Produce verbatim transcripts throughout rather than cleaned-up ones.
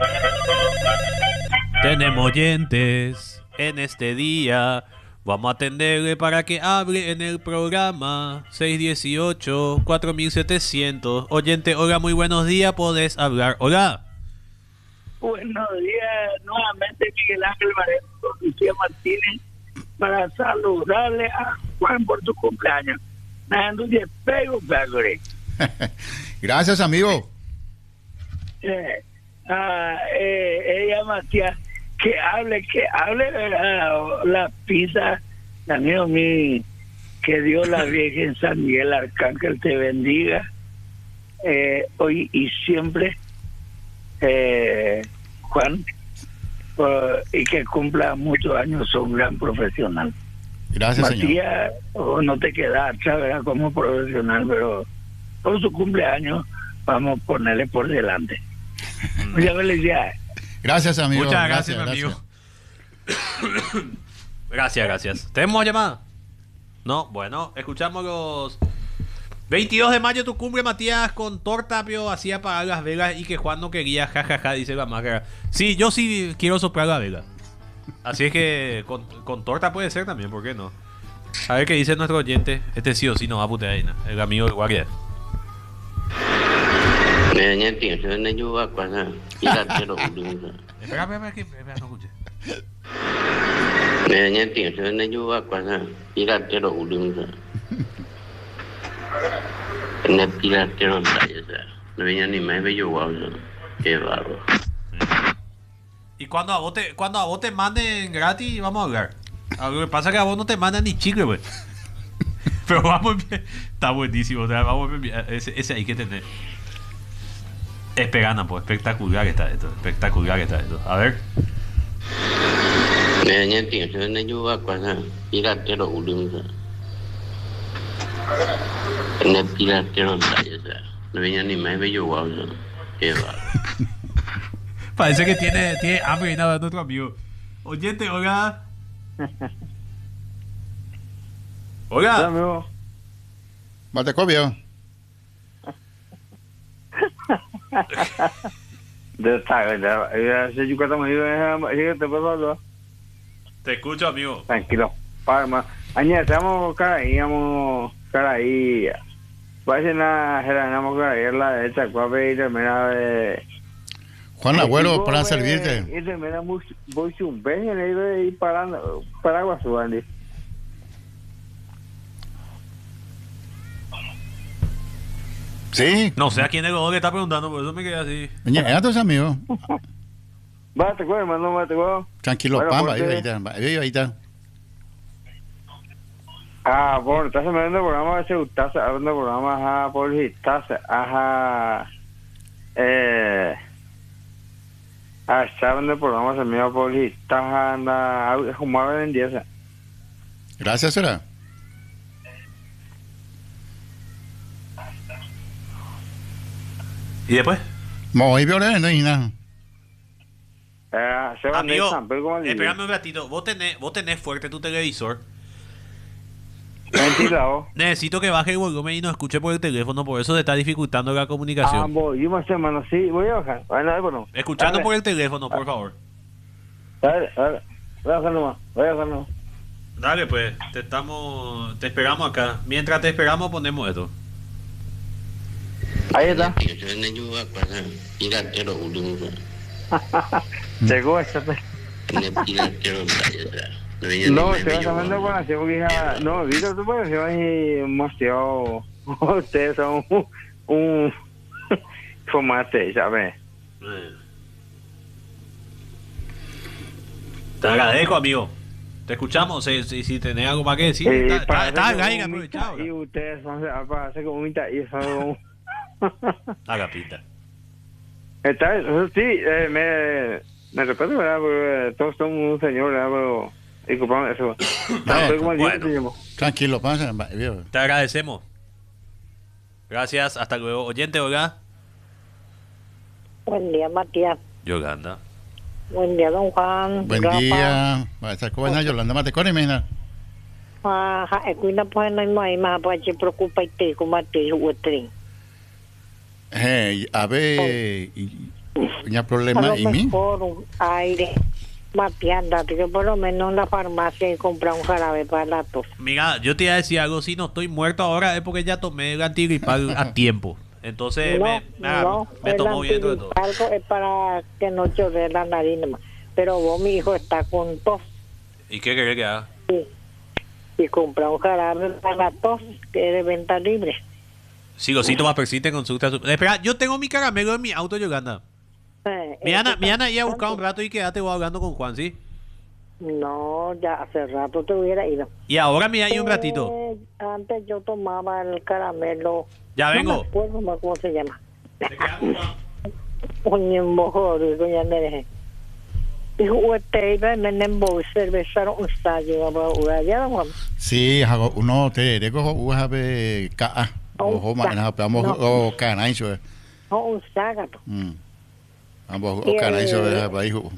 Tenemos oyentes en este día. Vamos a atenderle para que hable en el programa seis dieciocho cuatro mil setecientos. Oyente, hola, muy buenos días, podés hablar. Hola. Buenos días, nuevamente Miguel Ángel Barreto, Lucía Martínez, para saludarle a Juan por su cumpleaños. Nando de pego, pegore. Gracias, amigo. Eh, ah, eh, ella, Matías, que hable, que hable uh, la pizza, amigo mío, que Dios la Virgen San Miguel Arcángel te bendiga, eh, hoy y siempre, eh, Juan, uh, y que cumpla muchos años, sos un gran profesional. Gracias, Matías, señor. oh, no te quedas atrás, ¿verdad? Como profesional, pero por su cumpleaños vamos a ponerle por delante. Muchas felicidades. Gracias, amigo. Muchas gracias, gracias mi amigo. Gracias, gracias. ¿Tenemos llamada? No, bueno, escuchamos los... veintidós de mayo tu cumple, Matías, con torta, pero hacía apagar las velas y que Juan no quería, jajaja, ja, ja, dice la máscara. Sí, yo sí quiero soplar la vela. Así es que con, con torta puede ser también, ¿por qué no? A ver qué dice nuestro oyente. Este sí o sí nos va a putear ahí, ¿no? El amigo del guardia. Me pienso en ello a cuando y la quiero unir. Espera, espera, espera, espera, no escuché. Me pienso en ello a cuando y la quiero unir. En el pilatero en la esa. No venía ni más bello guau. Qué barro. Y cuando a vos te, cuando a vos te manden gratis, vamos a hablar. Lo que pasa es que a vos no te mandan ni chicle, güey. Pero vamos bien. Está buenísimo, o sea, vamos bien. Ese, ese hay que tener. Esperana, pues, espectacular que está esto. Espectacular que está esto. A ver. Me pienso en ello a cuando y la quiero unir. En el pilatero en la esa. No venía ni más bello guau. Qué barro. Parece que tiene, tiene hambre y nada nuestro amigo. Oyente, hola. Hola. Hola, amigo. Matecobio. Te escucho, amigo. Tranquilo. Palma. Aña, estamos cara ahí, vamos cara ahí. Parece una geranamos cara ahí, la de esta cuave y termina de... Juan Agüero, para servirte. Y termina muy un pez en el y parando, paraguas, Andy. Sí. No sé a quién es el que está preguntando, por eso me quedé así. Oye, estos amigos. Va, te cuento, hermano, va, te cuento. Tranquilo, Bueno, pamba, ahí porque- está, ahí ahí está. Ah, bueno, estás hablando del programa ese, estás hablando del programa, ajá, por si estás, ajá, eh, ah, estás hablando del programa, se me va por si estás, anda, es como hablan en diez. Gracias, será. ¿Y después? Muy violento y nada. Eh, se va Amigo, a pero como espérame un ratito. Vos tenés, vos tenés fuerte tu televisor. mentira, vos. Necesito que baje el volumen y nos escuche por el teléfono, por eso te está dificultando la Ah, comunicación. voy, yo me sé, hermano, sí, voy a bajar, bueno, bueno. Escuchando Dale, por el teléfono, por favor. Dale, dale, voy a bajar nomás, voy a bajar nomás. Dale, pues, te estamos, te esperamos acá. Mientras te esperamos, ponemos esto. Ahí está. Pienso en ello a cuando y la quiero unir. Llegó esta. En el pilatero en la esa. No venía ni No, más estoy bello hablando con guau. la porque hija, no, Víctor, tú puedes decir ahí demasiado, ustedes son un, un fumate, ¿sabes? Eh. Te agradezco, amigo. Te escuchamos. Si, si, si tenés algo más que decir, Eh, está, para está, hacer está al aire, como aprovechado. mitad, y ustedes son, para hacer como mitad, y son... Haga pinta. Está, eso sí, eh, me, me respeto, ¿verdad? Porque todos son un señor, ¿verdad? Pero, disculpame eso. Tanto como el día que bueno. te llamo. Tranquilo, pasa. viejo. Te agradecemos. Gracias, hasta luego. Oyente, Olga. Buen día, Matías. Yolanda. Buen día, don Juan. Buen Rafa. día. Va a estar con Yolanda Matecori, mira. Ah, ha, cuida pues no hay más, más para que preocupa y te como te otro. Eh, a ver, y- Tenía A problemas lo y mí. mejor un aire. Matías, date que por lo menos en la farmacia y comprar un jarabe para la tos. Mira, yo te iba a decir algo, si no estoy muerto ahora es porque ya tomé el antigripal a tiempo. Entonces No, me, me, no, me el tomó bien de todo. antigripal es para que no chorre la nariz nomás. Pero vos, mi hijo, está con tos. ¿Y qué querés que haga? Sí. Y compra un jarabe para la tos que es de venta libre. Si los síntomas persisten, consulta su... Espera, yo tengo mi caramelo en mi auto, Yolanda. Eh, Mi Ana, eso mi Ana está iba a buscar un bastante. rato y quédate vos hablando con Juan, ¿sí? No, ya hace rato te hubiera ido. Y ahora me hay un ratito. Eh, antes yo tomaba el caramelo. Ya No me vengo. acuerdo más cómo se llama. ¿Te quedas con Juan? Un mejor, ya me dejé. Y usted iba a vender cerveza un estallo para ya no. Sí, hago uno te recojo uja be ka. Ojo, mana, vamos o canaiso. No, un ságato. Mm. Ambos Y o canaiso el- de bajo.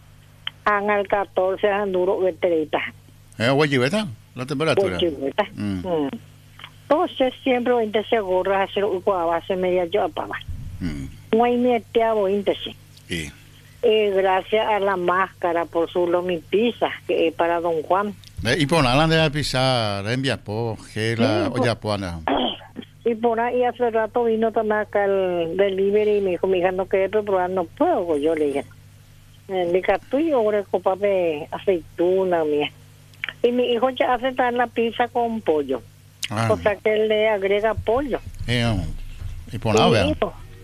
Han al catorce han duro veterita. Eh, oye, ¿verdad? La temperatura. Ochiveta. Mm. Mm. Entonces siempre veinte segundos hacer un base media yo para. Mm. No hay mete a veinte sí. Y Y gracias a la máscara por su lomipizza que es para don Juan. eh, y por nada de pisar, envía po, que la Sí, po. olla puana. Y por ahí hace rato vino también acá el delivery y me dijo, mi hija no quiere probar, no puedo. Pues yo le dije, eh, le dije, tú y ahora copa de aceituna mía. Y mi hijo ya hace tan la pizza con pollo. Ah, O sea que él le agrega pollo. eh, y por nada, vea.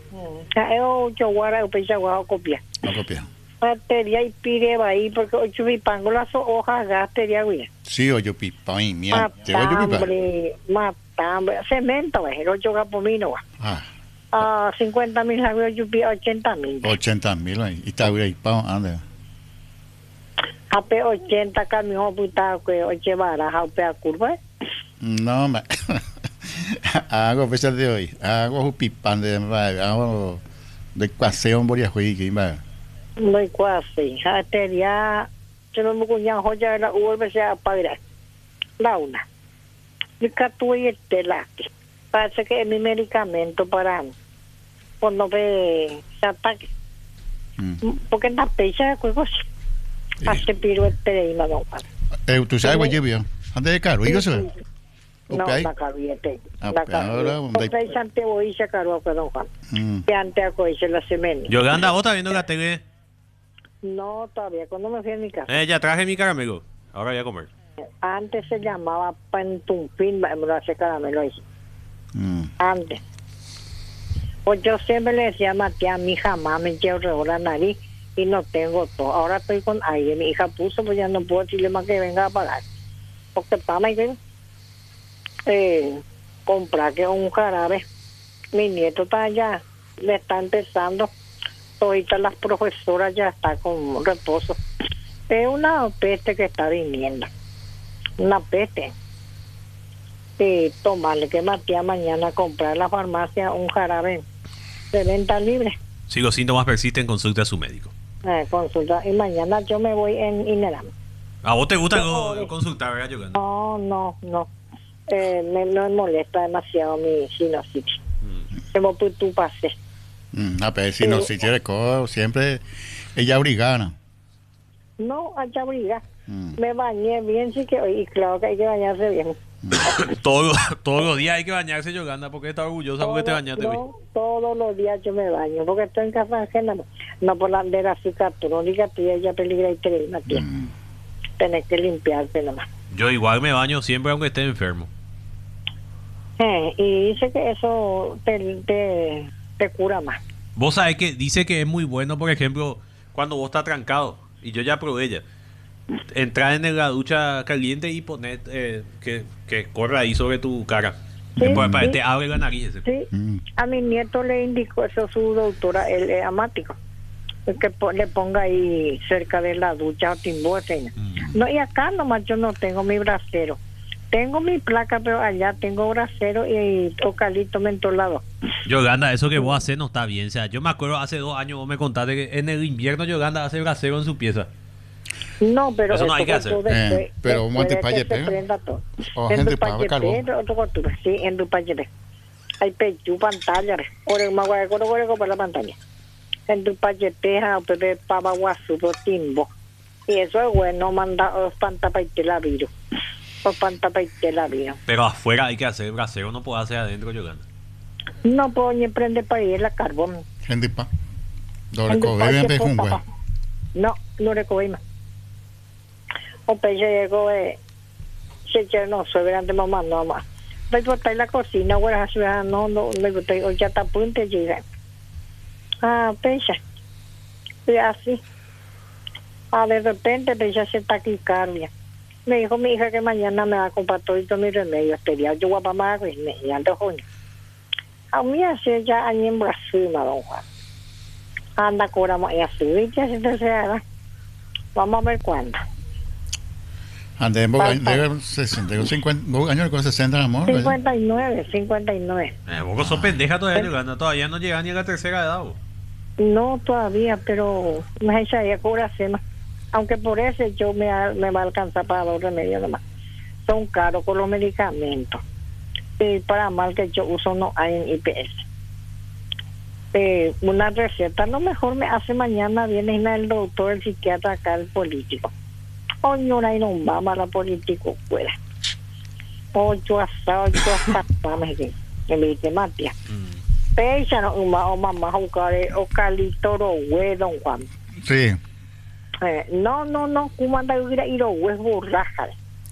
Ya es ocho guaras, pizza guajo copia. No copia. Batería y pide ahí porque ocho mi pango las hojas gastería güey. Sí, oye, pipa y mía. Te oye, pipa. Matambre, matambre, cemento, güey, el ocho capomino, güey. Ah, Ah, cincuenta mil, yo pido ochenta mil. ochenta mil ahí. Y está ahí, pa, anda. Ape ochenta camión, puta, que ocho baraja, ape a curva. No, ma. Hago pesar de hoy. Hago un pipán de hago de paseo en Boriajuí, que iba. No hay cuasi. Batería, yo no me cuñan joya de la U V C a pagar. La una. Y catu y el telate. Parece que es mi medicamento para cuando ve se ataque. Mm. Porque en la pecha de juegos hace piro el tereima, don Juan. Eh, tú sabes, güey, yo antes de caro, ¿y eso? No, Ok. la cabiete. Ah, La pero ahora, un cabiete. day- Porque Santiago hice caro, don Juan. Mm. Que antes acoice la semana. Yolanda, ¿vos estás viendo la tele? No, todavía, cuando me fui a mi casa. Eh, ya traje mi caramelo. Ahora voy a comer. Antes se llamaba Pantumpín, me lo hace caramelo ahí. Mm. Antes. Pues yo siempre le decía a Matías, a mí jamás me llevo la nariz y no tengo todo. Ahora estoy con aire. Mi hija puso, pues ya no puedo decirle más que venga a pagar. Porque para que eh, comprar que un jarabe. Mi nieto está allá, le está empezando. Ahorita las profesoras ya está con reposo. Es una peste que está viniendo. Una peste. Y tomarle que Matías mañana a comprar a la farmacia un jarabe de venta libre. Si los síntomas persisten, consulte a su médico. Eh, consulta. Y mañana yo me voy en Ineram. ¿A vos te gusta No, go- consultar, verdad, Yolanda? No, no, no. Eh, me, me molesta demasiado mi sinusitis. Como tú, tú pasé. Mm. A ver, si no, si quiere, co- siempre ella brigana. No, allá briga. Mm. Me bañé bien, sí que, y claro que hay que bañarse bien. Todos, todos los días hay que bañarse, Yolanda, porque está orgullosa porque te Todo- bañaste hoy. no, todos los días yo me baño, porque estoy en casa ajena. No, no por la de la cicatrónica, tú ya ella peligra y te Matías. Mm. Tenés que limpiarte nomás. Yo igual me baño siempre aunque esté enfermo. Eh, y dice que eso te, te, te cura más. Vos sabés que dice que es muy bueno, por ejemplo, cuando vos estás trancado, y yo ya probé ya, entrar en la ducha caliente y poner eh, que, que corra ahí sobre tu cara. Sí, Después para sí. te abre la nariz. ese. Sí, Mm. a mi nieto le indicó eso su doctora, él es amático, que po- le ponga ahí cerca de la ducha o timbote. Mm. No, y acá nomás yo no tengo mi brasero. Tengo mi placa, pero allá tengo brasero y eucalipto mentolado. Yolanda, eso que vos haces no está bien. O sea, yo me acuerdo hace dos años vos me contaste que en el invierno Yolanda hace brasero en su pieza. No, pero Eso no hay que costó hacer. después- Eh, pero después un de que antipayepe, se ¿eh? prenda todo. O En gente Dupayepe, paga carbón. otro costura, sí, en Dupayepe. Hay pechu, pantalla, ore, magua, ore, ore, para la pantalla. en tu payeteja o pepe papaguazú por timbo. Y eso es bueno, manda o espanta paitela virus. O espanta paitela virus. Pero afuera hay que hacer brasero, no puedo hacer adentro, Yolanda. No puedo ni prender para ir la carbón. Gente pa. Doble Gente coge pa, bien que pe por jungüe. papá. No, no recogí más. O peche llegó, eh, se echó, no, soy grande mamá, no más. Voy a botar la cocina, güey, así, no, no, me boté, o ya está punto, llega. Ah, pecha. Y así. Ah, de repente, pecha se taquicardia. Me dijo mi hija que mañana me va a comprar todo mi remedio. Este día yo voy a mamar, pues, me llamo junio. A mí así ya año en Brasil, don Juan. Anda, cobramos, y así, ¿viste? Así te sea, vamos a ver cuándo. Ande, vos Falta. de sesenta, de cincuenta, vos años con sesenta, amor. ¿verdad? cincuenta y nueve, cincuenta y nueve. Eh, vos sos pendeja todavía, Yolanda. Todavía no llega ni a la tercera edad, vos. No todavía, pero no es esa cobra sema. Aunque por eso yo me, me va a alcanzar para los remedios nomás. Son caros con los medicamentos. Y para mal que yo uso no hay en I P S. Eh, una receta, a lo mejor me hace mañana, viene el doctor, el psiquiatra acá, el político. O no hay no vamos a la político fuera. O yo asado, yo asado, me dice, me dice Matías. Mm. Pecha no uma o mamá jugar o calitoro hue don Juan. Sí. Eh, no, no, no, como anda a ir a hue borraja.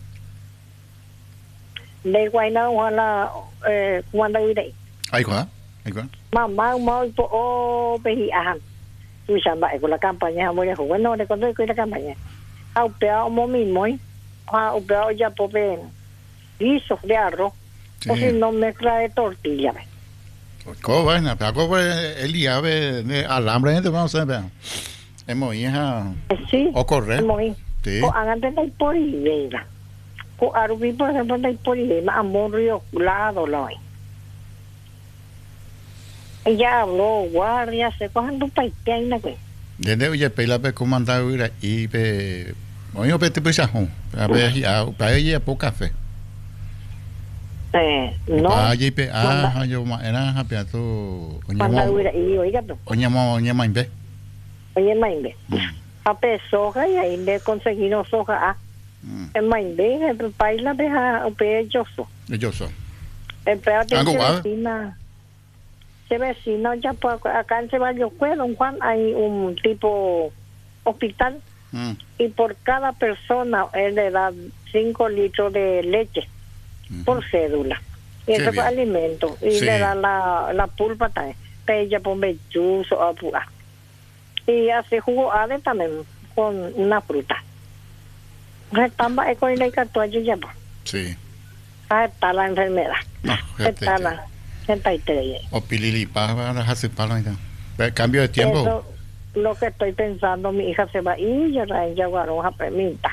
De guayna don Juan la eh como anda a ir ahí. Ahí va. Ahí va. Mamá, mamá, oh, peji, ajá. Tú sabes, con la campaña, muy lejos. Bueno, le conté con la campaña. A upea o mismo, a upea ya pope guiso de arroz, o si no mezcla de tortilla. ¿Cómo vaina? Pero ¿cómo el día de alambre gente vamos a ver? Hemos hija Sí. o correr. Muy. Sí. O hagan de por Ibeira. O Arubí, por ejemplo, de por Ibeira, amor río lado lo hay. Ella habló, guardia, se cojan un paiteina, güey. Desde hoy pela pe comandar ira y pe oye pe te pesa hon. A ver ya para ella po café. Eh, no. Pa allí pe ah yo ma era happy a to Manda oñamo huira, y oiga, tú. oñamo oñamo imbe. Oye, Mainde. A pe soja, y ahí le conseguimos soja. Ah, en Mainde, en el país la deja, o pe yoso. Yo soy. El peor de Algo se guau. vecina. Se vecina, ya por acá en Ceballos, don Juan, hay un tipo hospital. Mm. Y por cada persona él le da cinco litros de leche por cédula. Y Qué eso es bien. alimento. Y Sí. le da la, la pulpa también. Pella, pombe, chuzo, apura. Y hace jugo ade también con una fruta. Retamba es con la catuayo ya. Sí. Ahí está la enfermedad. No, Ahí está la setenta y tres. o pilili pa para hacer palo ahí. Pero cambio de tiempo. Eso lo que estoy pensando, mi hija se va a ir, yo la ella guaroja permita.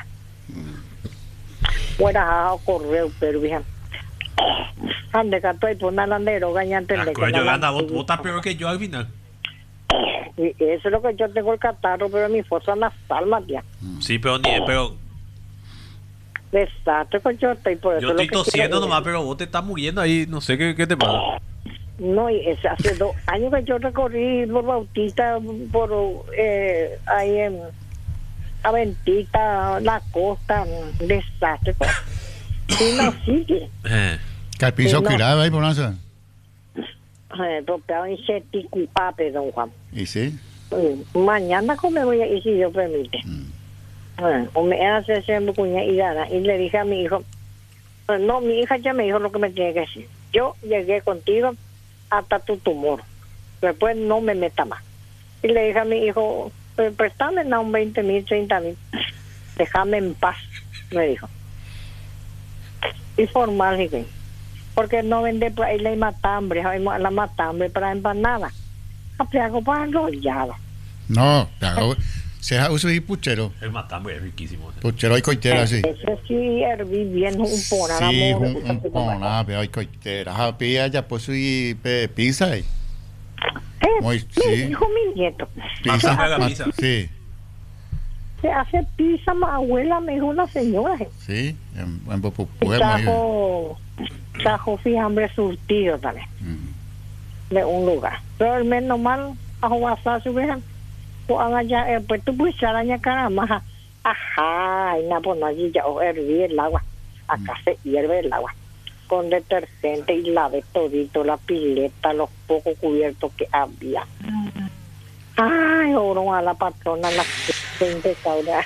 Fuera a correr, pero bien. Ande que estoy por nalandero, gañante Ah, de coño, Yolanda, vos, vos estás peor que yo al final. Y eso es lo que yo tengo el catarro, pero mi fosa nasal, Matías. Sí, pero ni, pero Desastre que yo estoy por eso. yo es lo estoy que tosiendo quiero- nomás, pero vos te estás muriendo ahí, no sé qué, qué te pasa. No, y es hace dos años que yo recorrí por Bautista, por eh, ahí en Aventita, la costa, un desastre. Y no sigue. Eh. Que el piso Sí, no. giraba ahí por no sé. Eh, Topeado en Cheticupape, don Juan. Y sí. Mm, Mañana come voy a ir si Dios permite. Eh, o me hace ser mi cuña y gana. Y le dije a mi hijo, eh, no, mi hija ya me dijo lo que me tiene que decir. Yo llegué contigo hasta tu tumor. Después no me meta más. Y le dije a mi hijo, pues, préstame no, un veinte mil, treinta mil. Déjame en paz, me dijo. Y formal, dije. Porque no vende por ahí la matambre, la matambre para empanada. Aplico para enrollado. No, pero se ha uso y puchero. El matambre es riquísimo. Puchero y coitera sí. Ese sí herví bien un pona. Sí, un un pona, pero hay coitera. Happy allá pues y pe- pizza ahí. Muy, Mi sí. hijo, mi nieto. Pizza. Matambre a la ma- pizza. Sí, Se hace pizza, mi abuela me dijo una señora. eh. sí, en en Y Popopue muy. trajo, trajo fiambre surtido también. Mm. De un lugar. Pero el menos mal a WhatsApp subir. Pues allá, pues tú puedes araña caramba. Ajá, y nada, pues no, allí ya hervir el agua. Acá se hierve el agua. Con detergente y lavé todito, la pileta, los pocos cubiertos que había. Ay, oro a la patrona, la gente caura.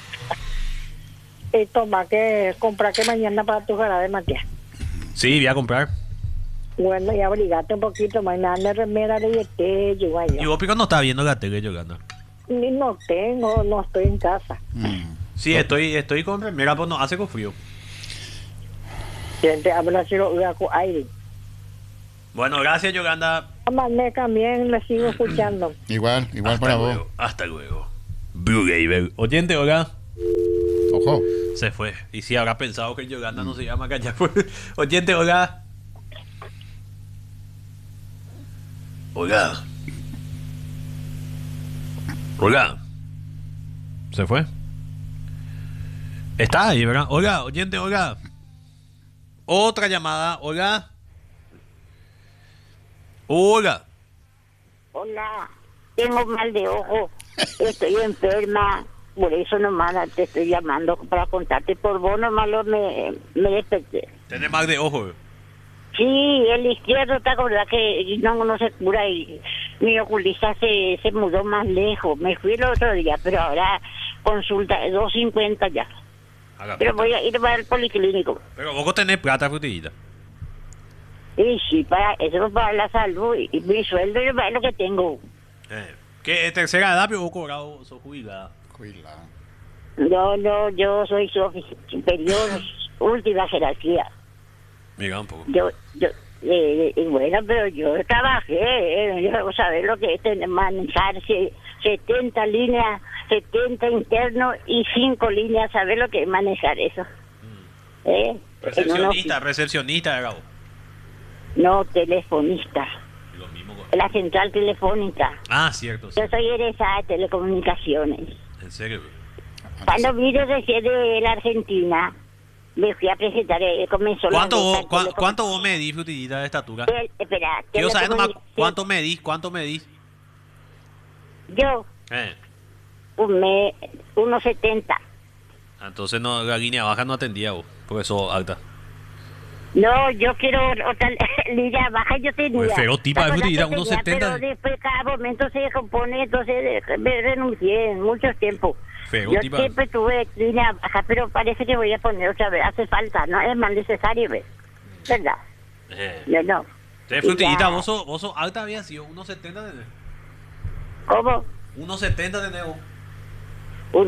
Y toma, que compra que mañana para tu jarabe, Matías. Sí, voy a comprar. Bueno, y abrigate un poquito, mañana remera de té, yo allá. Y vos, Pico, no está viendo la tele, Yolanda. Ni no tengo, no estoy en casa. Mm. Sí, estoy, estoy con remera, pues no hace con frío. Siempre habla si lo vea con aire. Bueno, gracias, Yolanda. Mané también le sigo escuchando. Igual, igual Hasta para luego, vos. hasta luego. Blue Gamer. Oyente, hola. Ojo. Se fue. Y si habrá pensado que Yolanda no se llama callar. Oyente, hola. Hola. Hola. Se fue. Está ahí, ¿verdad? Hola, oyente, hola. Otra llamada, hola. Hola. Hola, tengo mal de ojo, estoy enferma, por eso nomás te estoy llamando para contarte, por vos nomás lo me, me desperté. Tenés mal de ojo. Sí, el izquierdo, ¿te acordás que no, no se cura y mi oculista se, se mudó más lejos? Me fui el otro día, pero ahora consulta dos cincuenta ya. Haga Pero plata. voy a ir para el policlínico. Pero vos tenés plata, frutillita. Y sí, para eso, para la salud, y mi sueldo yo para lo que tengo. Eh, ¿Qué tercera edad, pero vos cobrado, sos jubilada? Cuidado. No, no, yo soy su ofici- superior, última jerarquía. Mira un poco. Yo, yo, eh, eh, bueno, pero yo trabajé, eh, yo sabés lo que es tener- manejar se- setenta líneas, setenta internos y cinco líneas, ¿sabés lo que es manejar eso? ¿Eh? En una Recepcionista, recepcionista, era vos. ofi- no, telefonista, Lo mismo. con- la central telefónica. Ah, cierto. sí. Yo soy egresada de telecomunicaciones. En serio. Cuando vine recién de la Argentina, me fui a presentar, eh, comenzó la ¿Cuánto ruta vos, cua- telecomunicaciones. ¿Cuánto vos medís, frutillita, de estatura? Tel- espera, Quiero saber nomás telecomunicaciones. cuánto medís, cuánto medís. Yo, Eh. un me, uno setenta. Entonces no, la línea baja no atendía vos, porque sos alta. No, yo quiero otra línea baja, yo tenía. Pues feo tipo de ¿Te acuerdas frutillita, que uno tenía? setenta. Pero después cada momento se descompone, entonces eh, me renuncié en mucho tiempo. Feo Yo tipo. siempre tuve línea baja, pero parece que voy a poner otra vez, hace falta, no es más necesario, ¿ves? ¿Verdad? Eh. Yo no. Te Y frutillita, ya. vos sos, vos sos alta, había sido uno setenta tenés. ¿Cómo? uno setenta tenés vos. Un...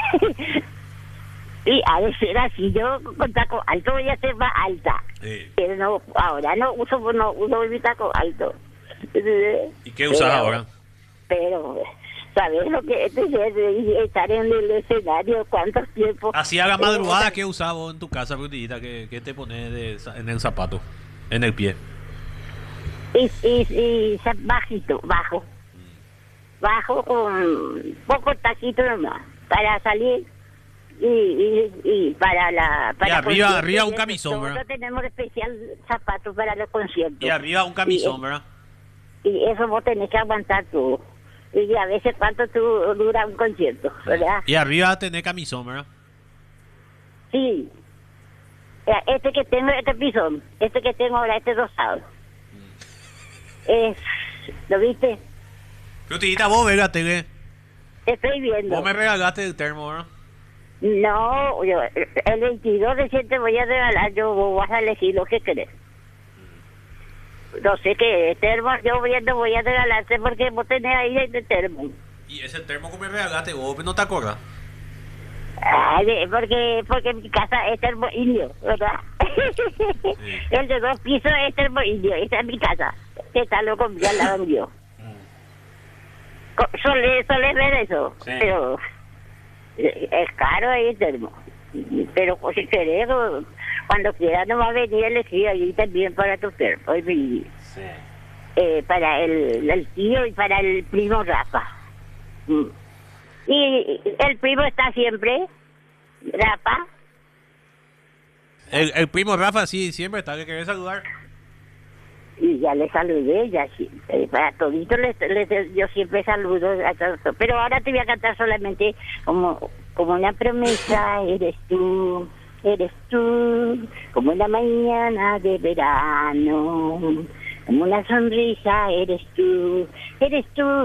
y a de ser así, yo con taco alto voy a ser más alta. Eh. Pero no, ahora no uso, no uso mi taco alto. ¿Y qué usas Pero- ahora? Pero, ¿sabes lo que es de estar en el escenario? ¿Cuántos tiempos? Así a la Eh, madrugada, ¿qué usás vos en tu casa, frutillita? ¿Qué, qué te pones de, za- en el zapato? En el pie. Y, y, y sa- bajito, bajo. Bajo con poco taquito nomás. Para salir y, y, y para la... Para Y arriba- conciertos arriba un y eso. camisón, Nosotros ¿verdad? tenemos especial zapatos para los conciertos. Y arriba un camisón, ¿verdad? Y eso vos tenés que aguantar tú. Y a veces cuánto tú dura un concierto, ¿verdad? Y arriba tenés camisón, ¿verdad? Sí. Mira, este que tengo, este pisón, este que tengo ahora, este rosado. Es, ¿lo viste? Frutillita, vos ves la tele. Estoy viendo. Vos me regalaste el termo, ¿verdad? No, yo, el veintidós recién te voy a regalar, yo vos vas a elegir lo que querés. No sé qué termo, yo voy a, no voy a regalarte porque vos tenés ahí el termo. Y ese termo que me regalaste, vos no te acordás. Ay, porque, porque mi casa es termo indio, ¿verdad? El de dos pisos es termo indio, esa es mi casa. Que está loco, ya la vendió. Suele, suele ver eso, Sí. pero eh, es caro ahí el termo. Pero pues, si querés, o- cuando quieras no va a venir a elegir ahí también para tu termo. Y, Sí. eh, para el, el tío y para el primo Rafa. Mm. Y el primo está siempre, Rafa. El, el primo Rafa, sí, siempre está. ¿Le querés saludar? y ya le saludé, ya sí, eh, para todito les, les- yo siempre saludo a todos, pero ahora te voy a cantar solamente como, como una promesa, eres tú, eres tú, como una mañana de verano, como una sonrisa, eres tú, eres tú.